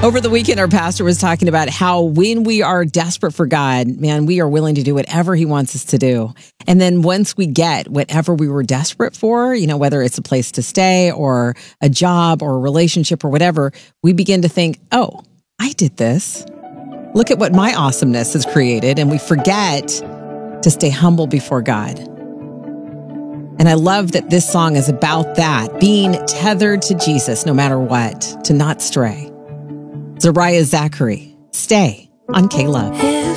Over the weekend, our pastor was talking about how when we are desperate for God, man, we are willing to do whatever he wants us to do. And then once we get whatever we were desperate for, whether it's a place to stay or a job or a relationship or whatever, we begin to think, oh, I did this. Look at what my awesomeness has created. And we forget to stay humble before God. And I love that this song is about that, being tethered to Jesus no matter what, to not stray. Zariah Zachary, Stay on K-Love.